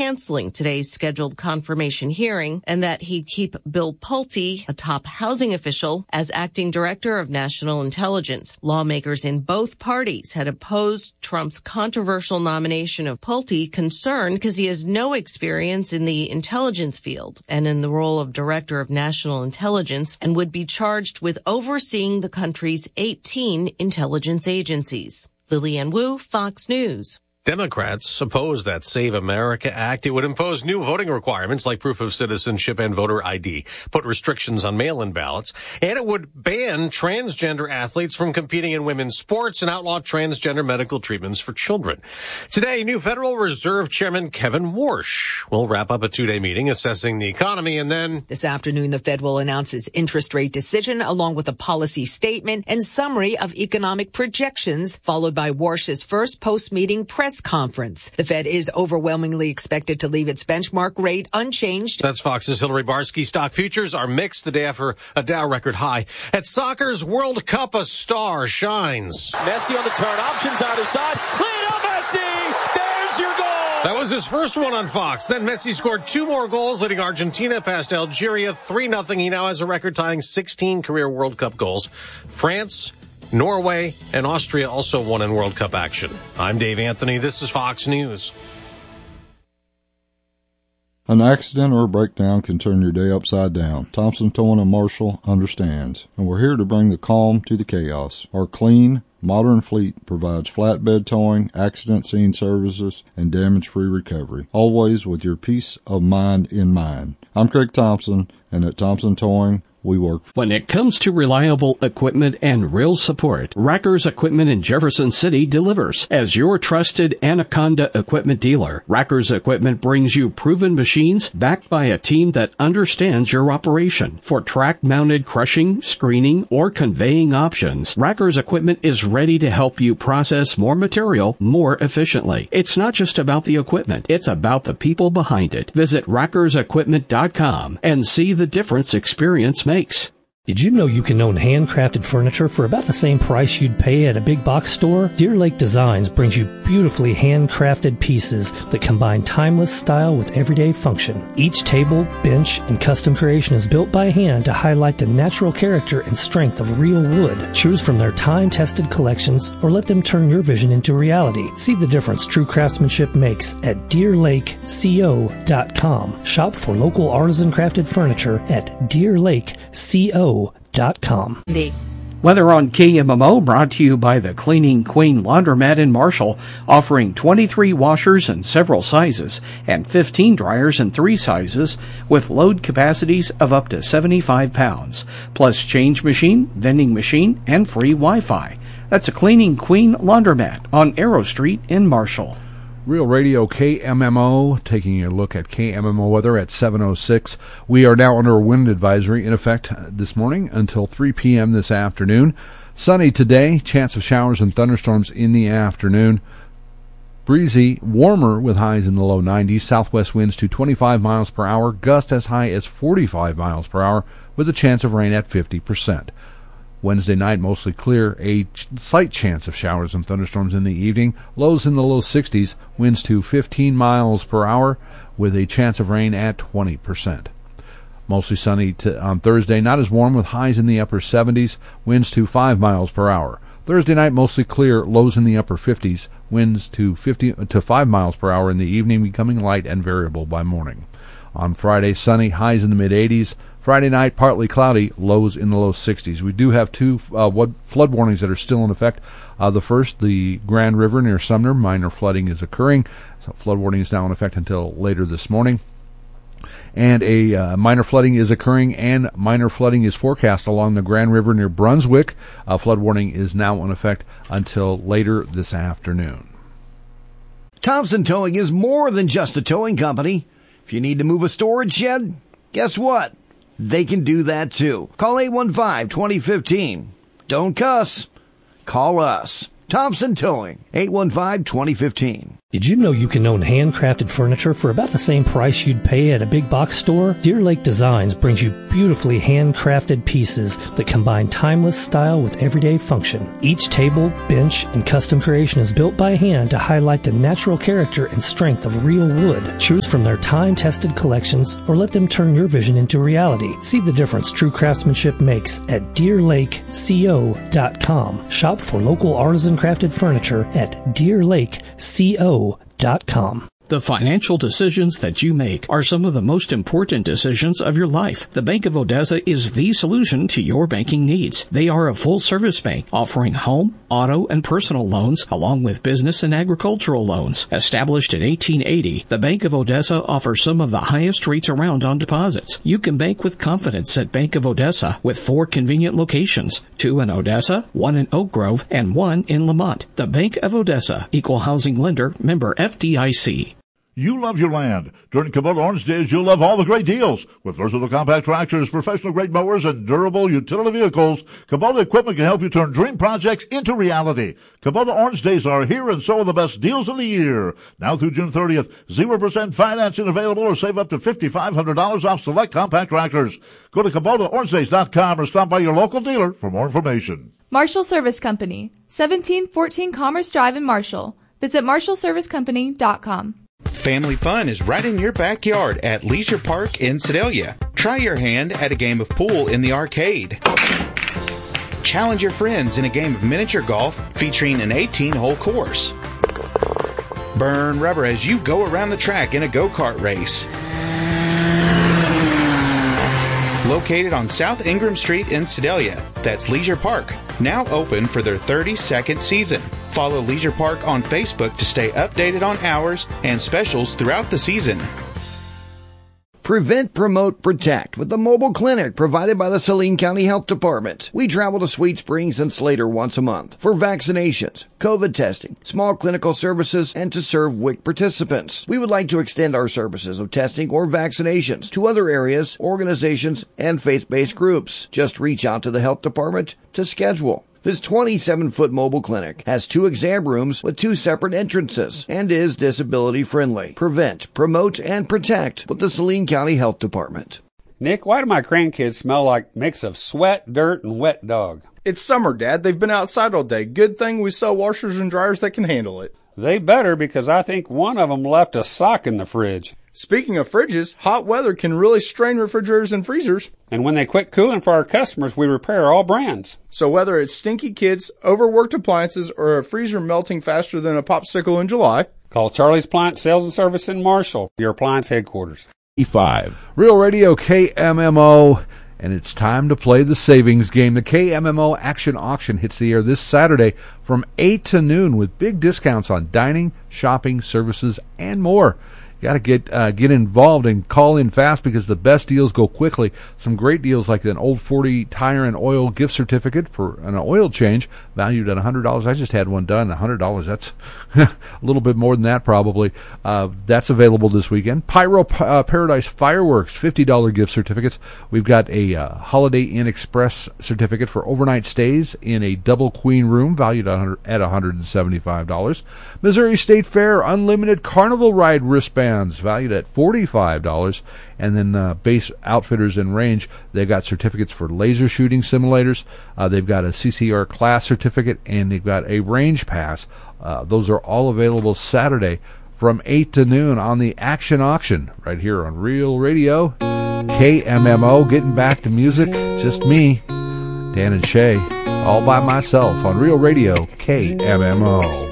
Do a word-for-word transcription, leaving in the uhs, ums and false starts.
canceling today's scheduled confirmation hearing and that he'd keep Bill Pulte, a top housing official, as acting director of national intelligence. Lawmakers in both parties had opposed Trump's controversial nomination of Pulte, concerned because he has no experience in the intelligence field and in the role of director of national intelligence, and would be charged with overseeing the country's eighteen intelligence agencies. Lillian Wu, Fox News. Democrats oppose that Save America Act. It would impose new voting requirements like proof of citizenship and voter I D, put restrictions on mail-in ballots, and it would ban transgender athletes from competing in women's sports and outlaw transgender medical treatments for children. Today, new Federal Reserve Chairman Kevin Warsh will wrap up a two-day meeting assessing the economy, and then this afternoon, the Fed will announce its interest rate decision along with a policy statement and summary of economic projections, followed by Warsh's first post-meeting press conference. The Fed is overwhelmingly expected to leave its benchmark rate unchanged. That's Fox's Hillary Barsky. Stock futures are mixed the day after a Dow record high. At soccer's World Cup, a star shines. Messi on the turn, options either side. Lionel Messi! There's your goal! That was his first one on Fox. Then Messi scored two more goals, leading Argentina past Algeria three nothing. He now has a record-tying sixteen career World Cup goals. France, Norway, and Austria also won in World Cup action. I'm Dave Anthony. This is Fox News. An accident or a breakdown can turn your day upside down. Thompson Towing and Marshall understands, and we're here to bring the calm to the chaos. Our clean, modern fleet provides flatbed towing, accident scene services, and damage-free recovery, always with your peace of mind in mind. I'm Craig Thompson, and at Thompson Towing, we work. When it comes to reliable equipment and real support, Rackers Equipment in Jefferson City delivers. As your trusted Anaconda equipment dealer, Rackers Equipment brings you proven machines backed by a team that understands your operation. For track-mounted crushing, screening, or conveying options, Rackers Equipment is ready to help you process more material more efficiently. It's not just about the equipment, it's about the people behind it. Visit rackers equipment dot com and see the difference experience makes. Makes. Did you know you can own handcrafted furniture for about the same price you'd pay at a big box store? Deer Lake Designs brings you beautifully handcrafted pieces that combine timeless style with everyday function. Each table, bench, and custom creation is built by hand to highlight the natural character and strength of real wood. Choose from their time-tested collections or let them turn your vision into reality. See the difference true craftsmanship makes at deer lake co dot com. Shop for local artisan crafted furniture at deer lake co dot com. Weather on K M M O brought to you by the Cleaning Queen Laundromat in Marshall, offering twenty-three washers in several sizes and fifteen dryers in three sizes with load capacities of up to seventy-five pounds, plus change machine, vending machine, and free Wi-Fi. That's a Cleaning Queen Laundromat on Arrow Street in Marshall. Real Radio K M M O, taking a look at K M M O weather at seven oh six. We are now under a wind advisory in effect this morning until three p.m. this afternoon. Sunny today, chance of showers and thunderstorms in the afternoon. Breezy, warmer with highs in the low nineties, southwest winds to twenty-five miles per hour, gust as high as forty-five miles per hour with a chance of rain at fifty percent. Wednesday night, mostly clear, a ch- slight chance of showers and thunderstorms in the evening, lows in the low sixties, winds to fifteen miles per hour with a chance of rain at twenty percent. Mostly sunny t- on Thursday, not as warm with highs in the upper seventies, winds to five miles per hour. Thursday night, mostly clear, lows in the upper fifties, winds to fifty to five miles per hour in the evening, becoming light and variable by morning. On Friday, sunny, highs in the mid-eighties. Friday night, partly cloudy, lows in the low sixties. We do have two uh, flood warnings that are still in effect. Uh, the first, the Grand River near Sumner, minor flooding is occurring. So flood warning is now in effect until later this morning. And a uh, minor flooding is occurring, and minor flooding is forecast along the Grand River near Brunswick. Uh, flood warning is now in effect until later this afternoon. Thompson Towing is more than just a towing company. If you need to move a storage shed, guess what? They can do that too. Call eight one five, two oh one five. Don't cuss. Call us. Thompson Towing, eight one five, two oh one five. Did you know you can own handcrafted furniture for about the same price you'd pay at a big box store? Deer Lake Designs brings you beautifully handcrafted pieces that combine timeless style with everyday function. Each table, bench, and custom creation is built by hand to highlight the natural character and strength of real wood. Choose from their time-tested collections or let them turn your vision into reality. See the difference true craftsmanship makes at deer lake co dot com. Shop for local artisan crafted furniture at deer lake co dot com. The financial decisions that you make are some of the most important decisions of your life. The Bank of Odessa is the solution to your banking needs. They are a full-service bank offering home, auto, and personal loans along with business and agricultural loans. Established in eighteen eighty, the Bank of Odessa offers some of the highest rates around on deposits. You can bank with confidence at Bank of Odessa with four convenient locations, two in Odessa, one in Oak Grove, and one in Lamont. The Bank of Odessa, Equal Housing Lender, member F D I C. You love your land. During Kubota Orange Days, you'll love all the great deals. With versatile compact tractors, professional-grade mowers, and durable utility vehicles, Kubota equipment can help you turn dream projects into reality. Kubota Orange Days are here, and so are the best deals of the year. Now through June thirtieth, zero percent financing available, or save up to five thousand five hundred dollars off select compact tractors. Go to Kubota Orange Days dot com or stop by your local dealer for more information. Marshall Service Company, seventeen fourteen Commerce Drive in Marshall. Visit marshall service company dot com. Family fun is right in your backyard at Leisure Park in Sedalia. Try your hand at a game of pool in the arcade. Challenge your friends in a game of miniature golf featuring an eighteen-hole course. Burn rubber as you go around the track in a go-kart race. Located on South Ingram Street in Sedalia, that's Leisure Park, now open for their thirty-second season. Follow Leisure Park on Facebook to stay updated on hours and specials throughout the season. Prevent, Promote, Protect with the mobile clinic provided by the Saline County Health Department. We travel to Sweet Springs and Slater once a month for vaccinations, COVID testing, small clinical services, and to serve W I C participants. We would like to extend our services of testing or vaccinations to other areas, organizations, and faith-based groups. Just reach out to the health department to schedule. This twenty-seven foot mobile clinic has two exam rooms with two separate entrances and is disability friendly. Prevent, Promote, and Protect with the Saline County Health Department. Nick, why do my grandkids smell like a mix of sweat, dirt, and wet dog? It's summer, Dad. They've been outside all day. Good thing we sell washers and dryers that can handle it. They better, because I think one of them left a sock in the fridge. Speaking of fridges, hot weather can really strain refrigerators and freezers. And when they quit cooling for our customers, we repair all brands. So whether it's stinky kids, overworked appliances, or a freezer melting faster than a popsicle in July, call Charlie's Appliance Sales and Service in Marshall, your appliance headquarters. E five. Real Radio K M M O, and it's time to play the savings game. The K M M O Action Auction hits the air this Saturday from eight to noon with big discounts on dining, shopping, services, and more. You got to get uh, get involved and call in fast because the best deals go quickly. Some great deals like an Old forty Tire and Oil gift certificate for an oil change valued at one hundred dollars. I just had one done, one hundred dollars. That's a little bit more than that probably. Uh, that's available this weekend. Pyro uh, Paradise Fireworks, fifty dollars gift certificates. We've got a uh, Holiday Inn Express certificate for overnight stays in a double queen room valued at one hundred seventy-five dollars. Missouri State Fair Unlimited Carnival Ride wristband valued at forty-five dollars, and then uh, Base Outfitters and Range, they've got certificates for laser shooting simulators, uh, they've got a C C R class certificate, and they've got a range pass. Uh, those are all available Saturday from eight to noon on the Action Auction right here on Real Radio K M M O. Getting back to music, just me, Dan and Shay, all by myself on Real Radio K M M O.